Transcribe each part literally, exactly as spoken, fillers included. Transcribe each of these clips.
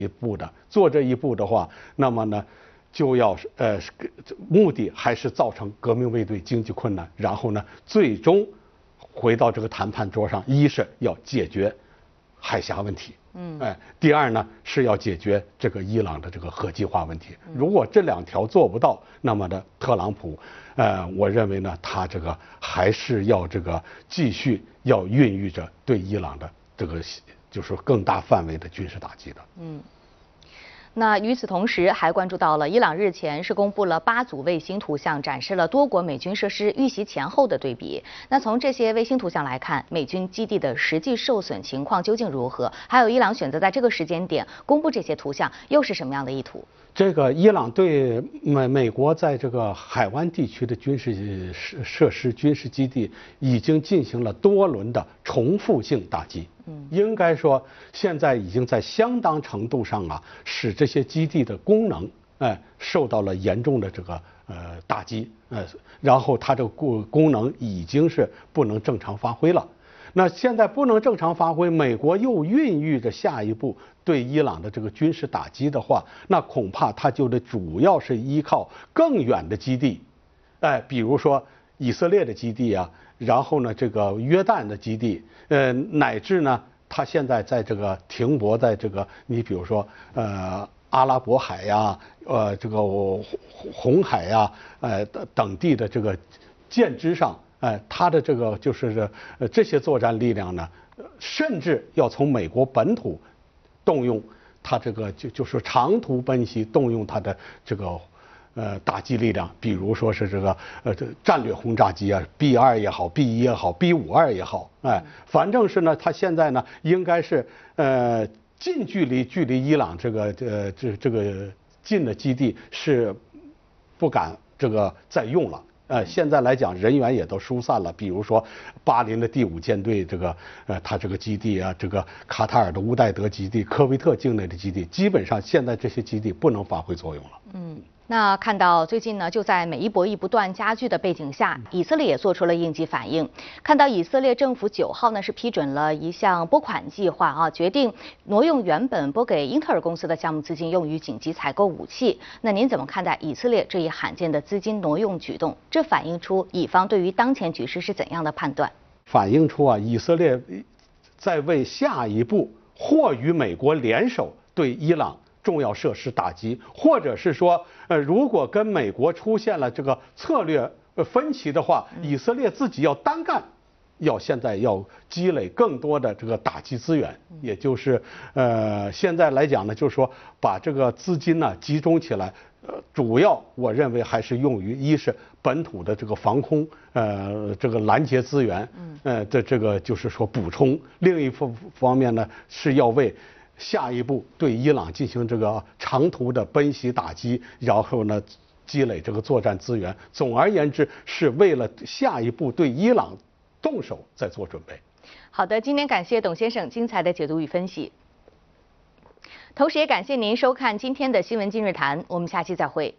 一步的，做这一步的话，那么呢，就要呃目的还是造成革命卫队经济困难，然后呢，最终回到这个谈判桌上，一是要解决海峡问题，嗯，哎，第二呢是要解决这个伊朗的这个核计划问题。如果这两条做不到，那么呢，特朗普，呃，我认为呢，他这个还是要这个继续要孕育着对伊朗的这个就是更大范围的军事打击的。嗯。 那与此同时，还关注到了伊朗日前是公布了八组卫星图像，展示了多国美军设施遇袭前后的对比。那从这些卫星图像来看，美军基地的实际受损情况究竟如何？还有伊朗选择在这个时间点公布这些图像，又是什么样的意图？ 这个伊朗对美美国在这个海湾地区的军事设施、军事基地已经进行了多轮的重复性打击。嗯，应该说现在已经在相当程度上啊，使这些基地的功能哎受到了严重的这个呃打击，呃，然后它这个功功能已经是不能正常发挥了。那现在不能正常发挥，美国又孕育着下一步对伊朗的这个军事打击的话，那恐怕它就得主要是依靠更远的基地，哎，比如说以色列的基地啊，然后呢这个约旦的基地，呃，乃至呢它现在在这个停泊在这个你比如说呃阿拉伯海呀，呃这个红海呀，呃等地的这个舰只上。哎，它的这个就是呃这些作战力量呢，甚至要从美国本土动用它这个就就是长途奔袭，动用它的这个呃打击力量，比如说是这个呃这战略轰炸机啊 ，B 二也好 ，B 一也好 ，B 五二也好，哎，反正是呢，它现在呢应该是呃近距离距离伊朗这个呃这这个近的基地是不敢这个再用了。呃，现在来讲，人员也都疏散了。比如说，巴林的第五舰队这个，呃，它这个基地啊，这个卡塔尔的乌代德基地、科威特境内的基地，基本上现在这些基地不能发挥作用了。 嗯。那看到最近呢，就在美伊博弈不断加剧的背景下，以色列也做出了应急反应。看到以色列政府九号呢是批准了一项拨款计划啊，决定挪用原本拨给英特尔公司的项目资金，用于紧急采购武器。那您怎么看待以色列这一罕见的资金挪用举动？这反映出以方对于当前局势是怎样的判断？ 反映出啊，以色列在为下一步或与美国联手对伊朗重要设施打击，或者是说，呃，如果跟美国出现了这个策略分歧的话，以色列自己要单干，要现在要积累更多的这个打击资源，也就是呃，现在来讲呢，就是说把这个资金呢集中起来，呃，主要我认为还是用于一是本土的这个防空，呃，这个拦截资源，呃的这个就是说补充，另一方方面呢是要为下一步对伊朗进行这个长途的奔袭打击，然后呢积累这个作战资源。总而言之，是为了下一步对伊朗动手在做准备。 好的，今天感谢董先生精彩的解读与分析，同时也感谢您收看今天的新闻今日谈，我们下期再会。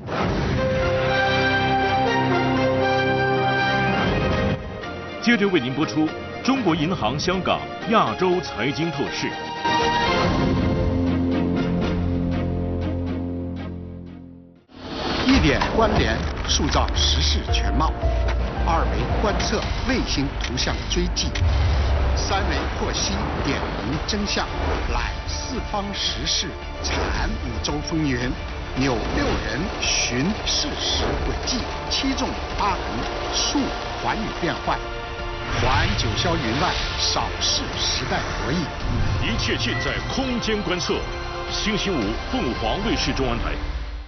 接着为您播出中国银行香港亚洲财经透视。 一点关联，塑造时事全貌；二维观测，卫星图像追迹；三维获悉，点明真相。览四方时事，产五洲风云。纽六人，寻事实轨迹。七纵八横，述寰宇变幻。环九霄云外，扫视时代博弈。 一切尽在空间观测。星期五，凤凰卫视中文台。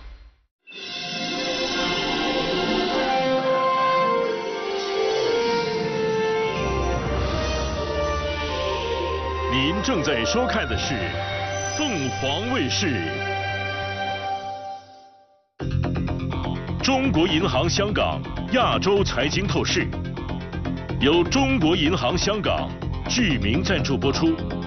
您正在收看的是凤凰卫视。中国银行香港亚洲财经透视，由中国银行香港剧名赞助播出。